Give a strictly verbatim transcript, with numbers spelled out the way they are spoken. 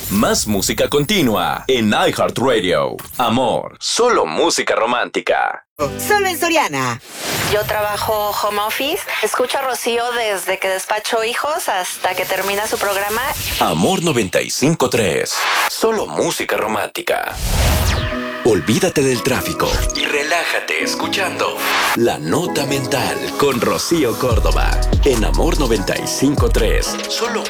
Más música continua en iHeartRadio. Amor, solo música romántica. Solo en Soriana. Yo trabajo home office. Escucho a Rocío desde que despacho hijos hasta que termina su programa. Amor noventa y cinco punto tres. Solo música romántica. Olvídate del tráfico y relájate escuchando La Nota Mental con Rocío Córdoba en Amor noventa y cinco punto tres. Solo